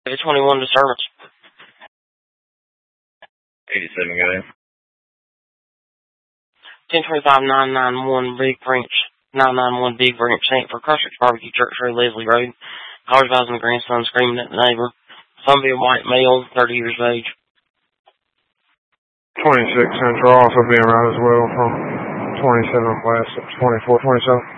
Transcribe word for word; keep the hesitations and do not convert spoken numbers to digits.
twenty-one disturbance. eighty-seven, go ahead. ten twenty-five nine ninety-one Big Branch, nine ninety-one Big Branch, Saint for Crushers Barbecue, Church Road, Leslie Road. Callers advising the grandson screaming at the neighbor. Son be a white male, thirty years of age. twenty-six Central also being right as well from twenty-seven West, twenty-four twenty-seven.